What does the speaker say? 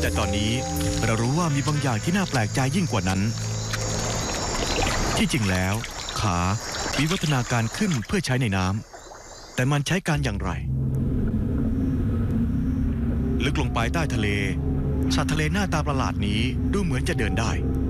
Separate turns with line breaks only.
แต่ตอนนี้เรารู้ว่ามีบางอย่างที่น่าแปลกใจยิ่งกว่านั้นที่จริงแล้วขาวิวัฒนาการขึ้นเพื่อใช้ในน้ำแต่มันใช้การอย่างไรลึกลงไปใต้ทะเลสัตว์ทะเลหน้าตาประหลาดนี้ดูเหมือนจะเดินได้